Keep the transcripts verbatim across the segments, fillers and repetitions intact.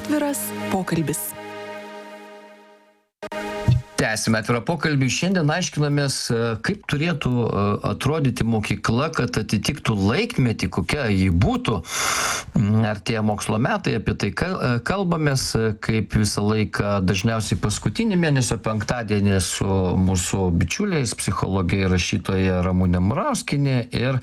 Atviras pokalbis. Tęsime atvirą pokalbį. Šiandien aiškinamės, kaip turėtų atrodyti mokykla, kad atitiktų laikmetį, kokia ji būtų. Artėja mokslo metai, apie tai kalbamės, kaip visą laiką, dažniausiai paskutinį mėnesio penktadienį su mūsų bičiuliais, psichologija ir rašytoja Ramunė Murauskienė ir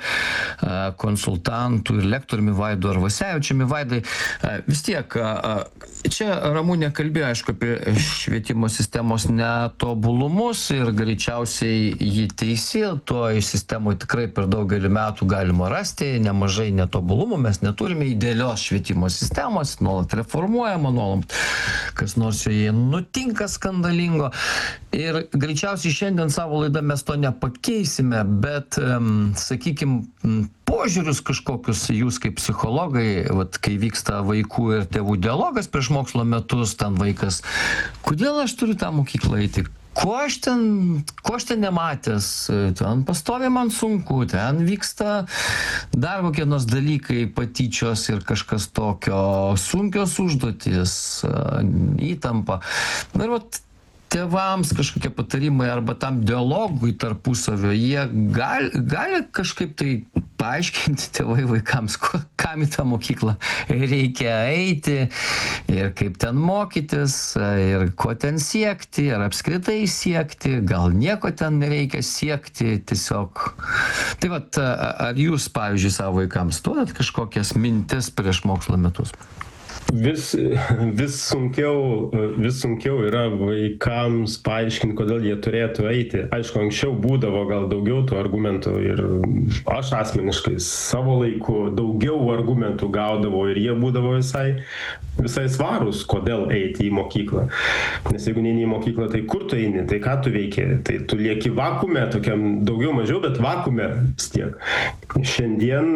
konsultantų ir lektoriumi Vaidu Arvasevičiumi. Vaidai, vis tiek, čia Ramunė kalbėjo, aišku, apie švietimo sistemos netobulumus ir greičiausiai jį teisi, toj sistemoje tikrai per daugelį metų galima rasti nemažai netobulumų, mes neturime idealios švietimo sistemos, nuolat reformuojama, nuolat kas nors joje nutinka skandalingo ir greičiausiai šiandien savo laidą mes to nepakeisime, bet, sakykime, požiūrius kažkokius jūs kaip psichologai, vat, kai vyksta vaikų ir tėvų dialogas prieš mokslo metus, ten vaikas, kodėl aš turiu tą mokyklą eiti? Ko aš ten, ko aš ten nematęs, ten pastoviai man sunku, ten vyksta dar kokie nors dalykai, patyčios ir kažkas tokio, sunkios užduotis, įtampa. Ir vat tėvams kažkokie patarimai arba tam dialogui tarpusavio, jie gali, gali kažkaip tai paaiškinti tėvai vaikams, kam į tą mokyklą reikia eiti ir kaip ten mokytis ir ko ten siekti, ar apskritai siekti, gal nieko ten nereikia siekti, tiesiog. Tai vat, ar jūs, pavyzdžiui, savo vaikams duodat kažkokias mintis prieš mokslo metus? Vis, vis, sunkiau, vis sunkiau yra vaikams paaiškinti, kodėl jie turėtų eiti. Aišku, anksčiau būdavo gal daugiau tų argumentų ir aš asmeniškai savo laiku daugiau argumentų gaudavau ir jie būdavo visai, visai svarūs, kodėl eiti į mokyklą. Nes jeigu neini į mokyklą, tai kur tu eini, tai ką tu veiki, tai tu lieki vakume, tokiam daugiau mažiau, bet vakume vis tiek. Šiandien,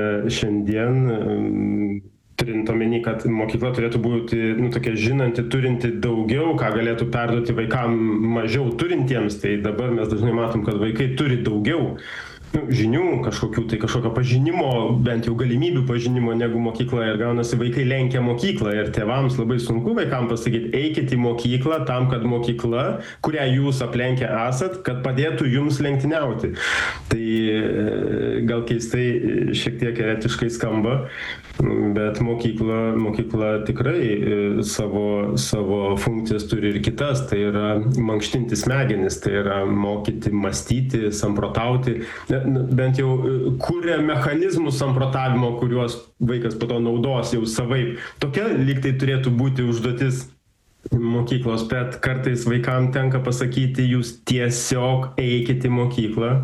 šiandien turint omeny, kad mokykla turėtų būti nu, tokia žinanti, turinti daugiau, ką galėtų perduoti vaikam mažiau turintiems, tai dabar mes dažnai matom, kad vaikai turi daugiau nu, žinių, kažkokių, tai kažkokio pažinimo, bent jau galimybių pažinimo negu mokykla ir gaunasi vaikai lenkia mokyklą ir tėvams labai sunku vaikam pasakyti, eikit į mokyklą tam, kad mokykla, kurią jūs aplenkę esat, kad padėtų jums lenktyniauti. Tai gal keistai šiek tiek eretiškai skamba, bet mokykla, mokykla tikrai savo, savo funkcijas turi ir kitas, tai yra mankštinti smegenis, tai yra mokyti, mąstyti, samprotauti, bent jau kuria mechanizmų samprotavimo, kuriuos vaikas po to naudos jau savaip. Tokia lyg tai turėtų būti užduotis mokyklos, bet kartais vaikam tenka pasakyti, jūs tiesiog eikite į mokyklą.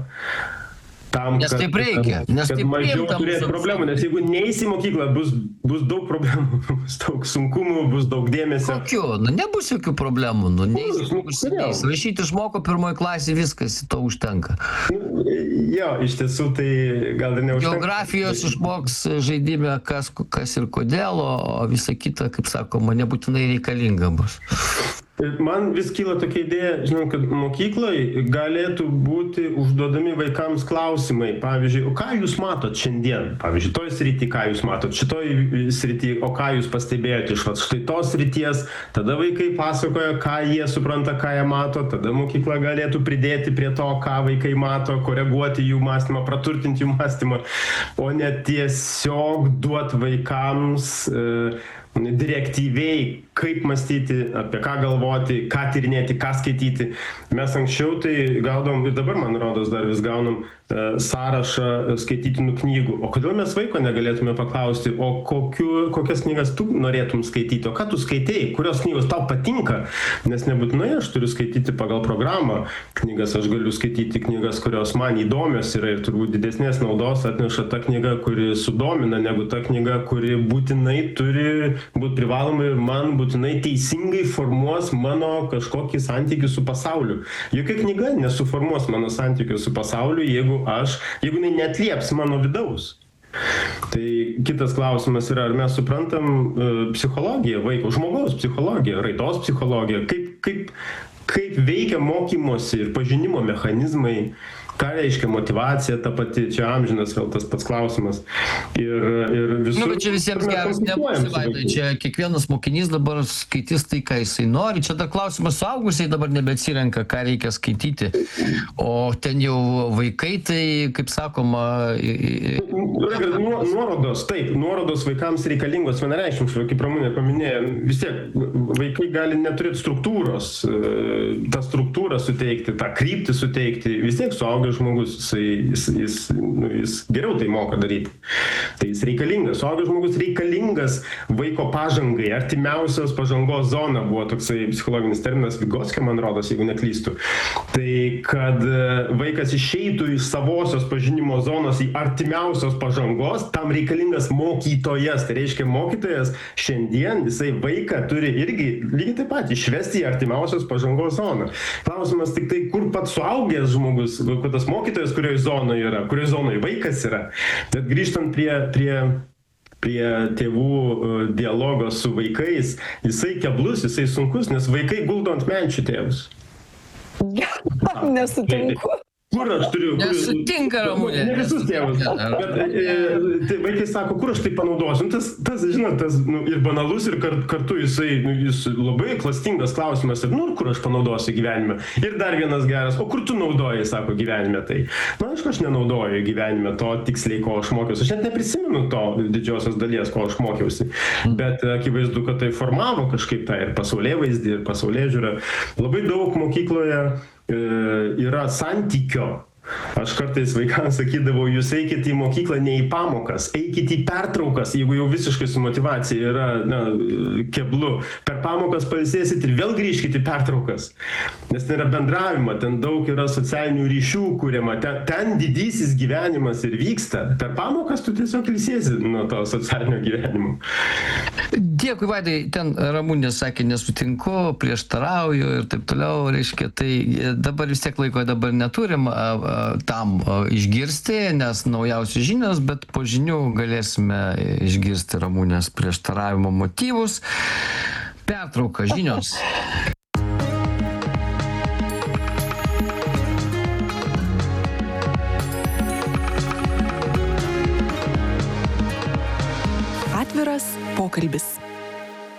Tam, nes kad, taip reikia, nes kad taip mažiau turės problemų, nes jeigu neįsi į mokyklą, bus, bus daug problemų, bus daug sunkumų, bus daug dėmesio. Kokių? Nu, nebus jokių problemų, nu, neįsi, nu, neįsi. Rašyti išmoko pirmoji klasė, viskas, to užtenka. Nu, jo, iš tiesų tai gal ir neužtenka. Geografijos išmoks žaidime, kas, kas ir kodėl, o visa kita, kaip sakoma, nebūtinai reikalinga bus. Man vis kyla tokia idėja, žinau, kad mokyklai galėtų būti užduodami vaikams klausimai. Pavyzdžiui, o ką jūs matot šiandien? Pavyzdžiui, toj srity, ką jūs matot? Šitoj srity, o ką jūs pastebėjote iš vat, štai tos srities? Tada vaikai pasakoja, ką jie supranta, ką jie mato. Tada mokykla galėtų pridėti prie to, ką vaikai mato, koreguoti jų mąstymą, praturtinti jų mąstymą, o ne tiesiog duoti vaikams e, direktyviai, kaip mąstyti, apie ką galvoti, ką tyrinėti, ką skaityti. Mes anksčiau tai gaudom, ir dabar, man rodos, dar vis gaunam e, sąrašą skaitytinų knygų. O kodėl mes vaiko negalėtume paklausti, o kokiu, kokias knygas tu norėtum skaityti, o ką tu skaitei, kurios knygos tau patinka? Nes nebūtinai aš turiu skaityti pagal programą knygas, aš galiu skaityti knygas, kurios man įdomios yra ir turbūt didesnės naudos atneša ta knyga, kuri sudomina, negu ta knyga, kuri būtinai turi būti privaloma ir man būtinai teisingai formuos mano kažkokį santykį su pasauliu. Jokia knyga nesuformuos mano santykių su pasauliu, jeigu aš, jeigu jinai neatlieps mano vidaus. Tai kitas klausimas yra, ar mes suprantam uh, psichologiją, vaiko, žmogaus psichologiją, raidos psichologiją, kaip, kaip, kaip veikia mokymosi ir pažinimo mechanizmai, ką reiškia motyvacija ta pati, čia amžinas vėl tas pats klausimas. Ir, ir visur... Nu, bet čia visiems geras nebūsi, Vaidai, čia kiekvienas mokinys dabar skaitys tai, ką jisai nori. Čia dar klausimas, suaugusiai dabar nebeatsirenka, ką reikia skaityti. O ten jau vaikai, tai, kaip sakoma... Nuorodos, taip, nuorodos vaikams reikalingos vienareikšmiškai, kaip Ramunė paminėjo, vis tiek vaikai gali neturėti struktūros, tą struktūrą suteikti, tą kryptį suteikti, vis tiek suaugęs žmogus, jis, jis, jis, nu, jis geriau tai moka daryti. Tai jis reikalingas, suaugęs žmogus reikalingas vaiko pažangai, artimiausios pažangos zona buvo toksai psichologinis terminas, Vygoskio, man rodos, jeigu neklystu. Tai kad vaikas išeitų iš savosios pažinimo zonos į artimiausios pažangos, tam reikalingas mokytojas. Tai reiškia, mokytojas šiandien jisai vaiką turi irgi lygiai taip pat išvesti į artimiausios pažangos zoną. Klausimas tik tai, kur pats suaugęs žmogus, kur tas mokytojas, kurioje zonoje yra, kurioje zonoje vaikas yra. Bet grįžtant prie, prie, prie tėvų dialogo su vaikais, jisai keblus, jisai sunkus, nes vaikai guldo ant menčių tėvus. Nesutinku. Kur aš turiu... Kur, Nesutinka, Ramunė. Ne visus tėvus. Bet e, tai vaikai sako, kur aš tai panaudosiu. Tas, tas žinot, tas nu, ir banalus, ir kar, kartu jisai, nu, jis labai klastingas klausimas. Ir, nu, kur aš panaudosiu gyvenime. Ir dar vienas geras, o kur tu naudoji, sako, gyvenime tai. Na, aišku, aš nenaudoju gyvenime to tiksliai, ko aš mokiausi. Aš net neprisimenu to didžiosios dalies, ko aš mokiausi. Bet akivaizdu, kad tai formavo kažkaip tą ir pasaulėvaizdį, ir pasaulėžiūrą. Labai daug mokykloje yra santykio. Aš kartais vaikams sakydavau, jūs eikit į mokyklą ne į pamokas, eikit į pertraukas, jeigu jau visiškai su motyvacija yra na, keblu. Per pamokas pailsėsit ir vėl grįžkit į pertraukas. Nes ten yra bendravimo, ten daug yra socialinių ryšių kuriama, ten, ten didysis gyvenimas ir vyksta. Per pamokas tu tiesiog ilsėsi nuo to socialinio gyvenimo. Dėkui, Vaidai, ten Ramunė sakė, nesutinku, prieštarauju ir taip toliau, reiškia, tai dabar vis tiek laiko dabar neturim tam išgirsti, nes naujausios žinios, bet po žinių galėsime išgirsti Ramunės prieštaravimo motyvus. Pertrauka, žinios. Atviras pokalbis.